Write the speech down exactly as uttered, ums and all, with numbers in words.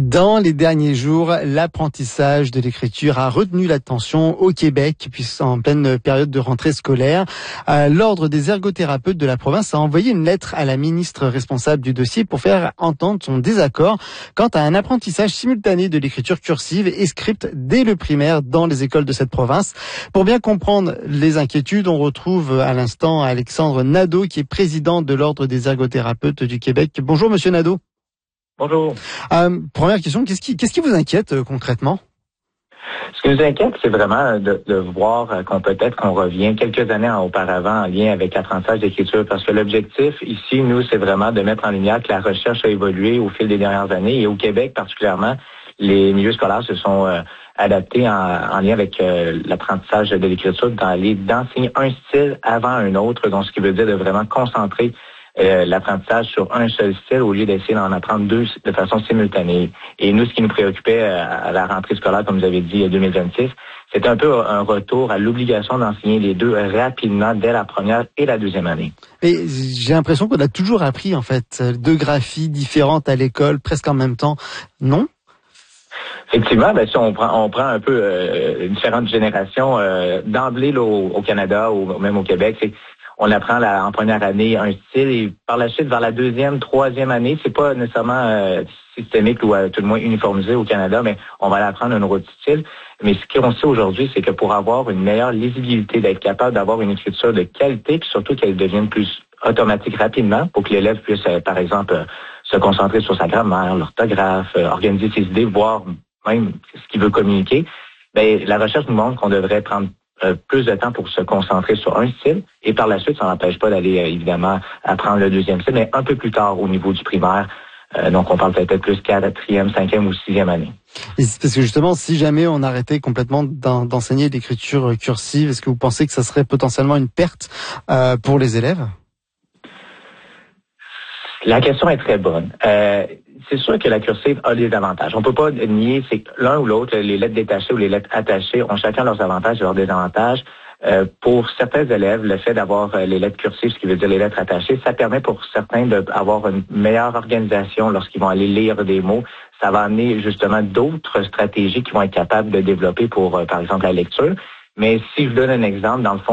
Dans les derniers jours, l'apprentissage de l'écriture a retenu l'attention au Québec, puisqu'en pleine période de rentrée scolaire, euh, l'Ordre des ergothérapeutes de la province a envoyé une lettre à la ministre responsable du dossier pour faire entendre son désaccord quant à un apprentissage simultané de l'écriture cursive et script dès le primaire dans les écoles de cette province. Pour bien comprendre les inquiétudes, on retrouve à l'instant Alexandre Nadeau, qui est président de l'Ordre des ergothérapeutes du Québec. Bonjour Monsieur Nadeau. Bonjour. Euh, première question, qu'est-ce qui, qu'est-ce qui vous inquiète euh, concrètement? Ce qui nous inquiète, c'est vraiment de, de voir euh, qu'on peut-être qu'on revient quelques années auparavant en lien avec l'apprentissage d'écriture, parce que l'objectif ici, nous, c'est vraiment de mettre en lumière que la recherche a évolué au fil des dernières années, et au Québec particulièrement, les milieux scolaires se sont euh, adaptés en, en lien avec euh, l'apprentissage de l'écriture, d'aller d'enseigner un style avant un autre, donc ce qui veut dire de vraiment concentrer Euh, l'apprentissage sur un seul style au lieu d'essayer d'en apprendre deux de façon simultanée. Et nous, ce qui nous préoccupait à la rentrée scolaire, comme vous avez dit, deux mille vingt-six, c'était un peu un retour à l'obligation d'enseigner les deux rapidement dès la première et la deuxième année. Et j'ai l'impression qu'on a toujours appris, en fait, deux graphies différentes à l'école, presque en même temps, non? Effectivement, ben, si on prend, on prend un peu euh, différentes générations, euh, d'emblée là, au, au Canada ou même au Québec, c'est on apprend la, en première année un style et par la suite, vers la deuxième, troisième année, c'est pas nécessairement euh, systémique ou euh, tout le moins uniformisé au Canada, mais on va l'apprendre un autre style. Mais ce qu'on sait aujourd'hui, c'est que pour avoir une meilleure lisibilité, d'être capable d'avoir une écriture de qualité, puis surtout qu'elle devienne plus automatique rapidement, pour que l'élève puisse, euh, par exemple, euh, se concentrer sur sa grammaire, l'orthographe, euh, organiser ses idées, voir même ce qu'il veut communiquer, ben la recherche nous montre qu'on devrait prendre Euh, plus de temps pour se concentrer sur un style, et par la suite, ça n'empêche pas d'aller euh, évidemment apprendre le deuxième style, mais un peu plus tard au niveau du primaire. Euh, donc, on parle peut-être plus quatrième, cinquième ou sixième année. Et c'est parce que justement, si jamais on arrêtait complètement d'enseigner l'écriture cursive, est-ce que vous pensez que ça serait potentiellement une perte euh, pour les élèves? La question est très bonne. Euh, c'est sûr que la cursive a des avantages. On peut pas nier, c'est que l'un ou l'autre, les lettres détachées ou les lettres attachées ont chacun leurs avantages et leurs désavantages. Euh, pour certains élèves, le fait d'avoir euh, les lettres cursives, ce qui veut dire les lettres attachées, ça permet pour certains d'avoir une meilleure organisation lorsqu'ils vont aller lire des mots. Ça va amener justement d'autres stratégies qu'ils vont être capables de développer pour, euh, par exemple, la lecture. Mais si je donne un exemple, dans le fond,